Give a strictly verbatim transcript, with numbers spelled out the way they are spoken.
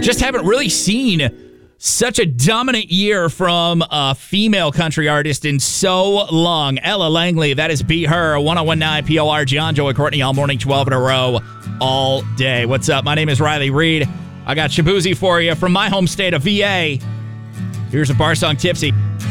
Just haven't really seen such a dominant year from a female country artist in so long. Ella Langley, that is Be Her, one oh one point nine P O R, John, Joey, Courtney, all morning, twelve in a row, all day. What's up? My name is Riley Reed. I got Shaboozey for you from my home state of V A. Here's a bar song, Tipsy.